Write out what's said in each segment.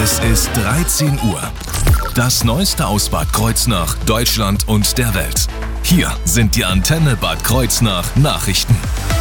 Es ist 13 Uhr. Das Neueste aus Bad Kreuznach, Deutschland und der Welt. Hier sind die Antenne Bad Kreuznach Nachrichten.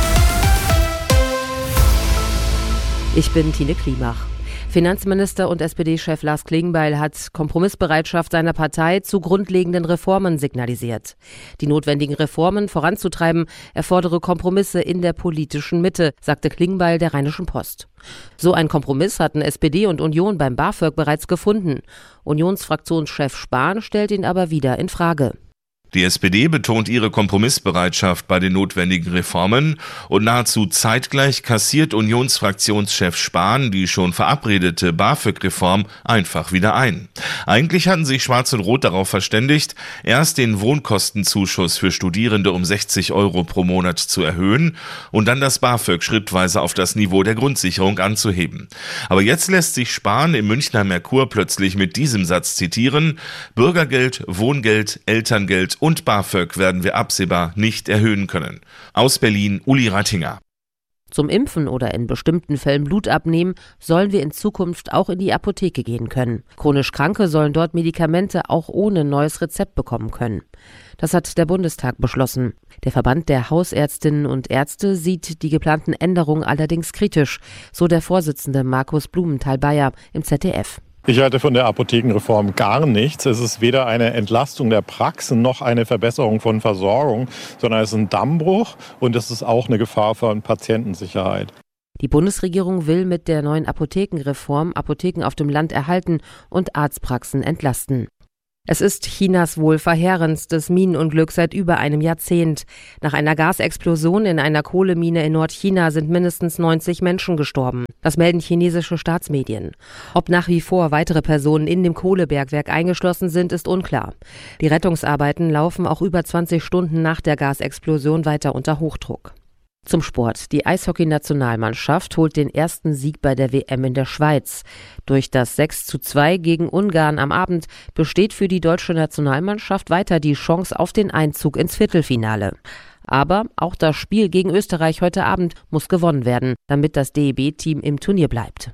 Ich bin Tine Klimach. Finanzminister und SPD-Chef Lars Klingbeil hat Kompromissbereitschaft seiner Partei zu grundlegenden Reformen signalisiert. Die notwendigen Reformen voranzutreiben, erfordere Kompromisse in der politischen Mitte, sagte Klingbeil der Rheinischen Post. So ein Kompromiss hatten SPD und Union beim BAföG bereits gefunden. Unionsfraktionschef Spahn stellt ihn aber wieder in Frage. Die SPD betont ihre Kompromissbereitschaft bei den notwendigen Reformen und nahezu zeitgleich kassiert Unionsfraktionschef Spahn die schon verabredete BAföG-Reform einfach wieder ein. Eigentlich hatten sich Schwarz und Rot darauf verständigt, erst den Wohnkostenzuschuss für Studierende um 60 € pro Monat zu erhöhen und dann das BAföG schrittweise auf das Niveau der Grundsicherung anzuheben. Aber jetzt lässt sich Spahn im Münchner Merkur plötzlich mit diesem Satz zitieren: Bürgergeld, Wohngeld, Elterngeld und BAföG werden wir absehbar nicht erhöhen können. Aus Berlin, Uli Rattinger. Zum Impfen oder in bestimmten Fällen Blut abnehmen, sollen wir in Zukunft auch in die Apotheke gehen können. Chronisch Kranke sollen dort Medikamente auch ohne neues Rezept bekommen können. Das hat der Bundestag beschlossen. Der Verband der Hausärztinnen und Ärzte sieht die geplanten Änderungen allerdings kritisch, so der Vorsitzende Markus Blumenthal-Bayer im ZDF. Ich halte von der Apothekenreform gar nichts. Es ist weder eine Entlastung der Praxen noch eine Verbesserung von Versorgung, sondern es ist ein Dammbruch und es ist auch eine Gefahr für Patientensicherheit. Die Bundesregierung will mit der neuen Apothekenreform Apotheken auf dem Land erhalten und Arztpraxen entlasten. Es ist Chinas wohl verheerendstes Minenunglück seit über einem Jahrzehnt. Nach einer Gasexplosion in einer Kohlemine in Nordchina sind mindestens 90 Menschen gestorben. Das melden chinesische Staatsmedien. Ob nach wie vor weitere Personen in dem Kohlebergwerk eingeschlossen sind, ist unklar. Die Rettungsarbeiten laufen auch über 20 Stunden nach der Gasexplosion weiter unter Hochdruck. Zum Sport. Die Eishockey-Nationalmannschaft holt den ersten Sieg bei der WM in der Schweiz. Durch das 6:2 gegen Ungarn am Abend besteht für die deutsche Nationalmannschaft weiter die Chance auf den Einzug ins Viertelfinale. Aber auch das Spiel gegen Österreich heute Abend muss gewonnen werden, damit das DEB-Team im Turnier bleibt.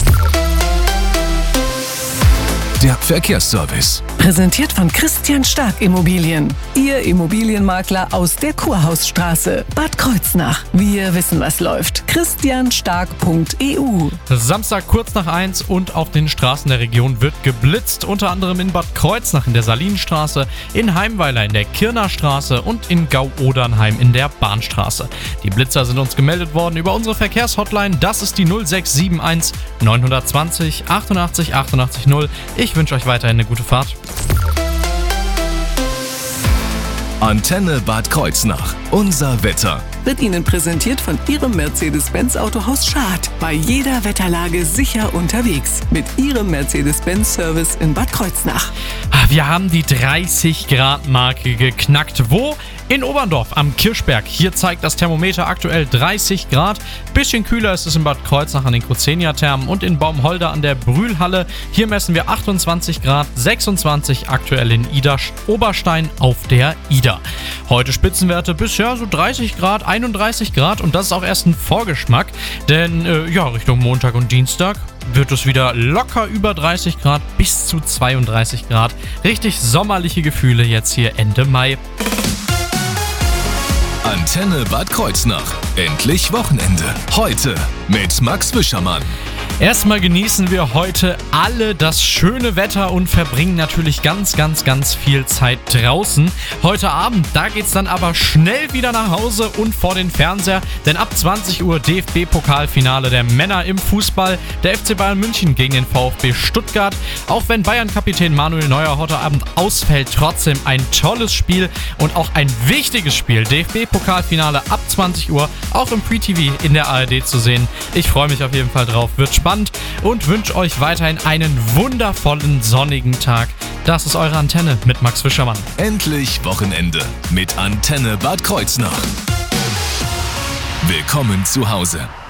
Der Verkehrsservice. Präsentiert von Christian Stark Immobilien. Ihr Immobilienmakler aus der Kurhausstraße, Bad Kreuznach. Wir wissen, was läuft. christianstark.eu. Samstag kurz nach 1 und auf den Straßen der Region wird geblitzt. Unter anderem in Bad Kreuznach in der Salinenstraße, in Heimweiler in der Kirnerstraße und in Gau-Odernheim in der Bahnstraße. Die Blitzer sind uns gemeldet worden über unsere Verkehrshotline. Das ist die 0671 920 88 88 0. Ich wünsche euch weiterhin eine gute Fahrt. Antenne Bad Kreuznach. Unser Wetter. Wird Ihnen präsentiert von Ihrem Mercedes-Benz Autohaus Schad. Bei jeder Wetterlage sicher unterwegs. Mit Ihrem Mercedes-Benz-Service in Bad Kreuznach. Wir haben die 30-Grad-Marke geknackt. Wo? In Oberndorf am Kirschberg. Hier zeigt das Thermometer aktuell 30 Grad. Bisschen kühler ist es in Bad Kreuznach an den Kozenia-Thermen und in Baumholder an der Brühlhalle. Hier messen wir 28 Grad, 26 aktuell in Oberstein auf der Ida. Heute Spitzenwerte bisher so 30 Grad, 31 Grad und das ist auch erst ein Vorgeschmack, denn Richtung Montag und Dienstag wird es wieder locker über 30 Grad bis zu 32 Grad. Richtig sommerliche Gefühle jetzt hier Ende Mai. Antenne Bad Kreuznach. Endlich Wochenende. Heute mit Max Wischermann. Erstmal genießen wir heute alle das schöne Wetter und verbringen natürlich ganz viel Zeit draußen. Heute Abend, da geht's dann aber schnell wieder nach Hause und vor den Fernseher, denn ab 20 Uhr DFB-Pokalfinale der Männer im Fußball, der FC Bayern München gegen den VfB Stuttgart. Auch wenn Bayern-Kapitän Manuel Neuer heute Abend ausfällt, trotzdem ein tolles Spiel und auch ein wichtiges Spiel. DFB-Pokalfinale ab 20 Uhr, auch im Free-TV in der ARD zu sehen. Ich freue mich auf jeden Fall drauf, wird spannend und wünsche euch weiterhin einen wundervollen sonnigen Tag. Das ist eure Antenne mit Max Wischermann. Endlich Wochenende mit Antenne Bad Kreuznach. Willkommen zu Hause.